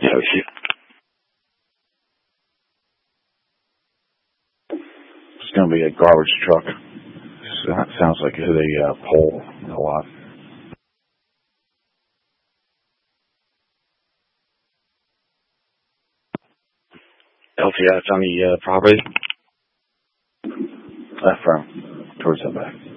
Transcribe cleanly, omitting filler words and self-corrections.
Yeah, we see. It's going to be a garbage truck. Sounds like it hit a pole a lot. LTI, it's on the property? Left front, towards the back.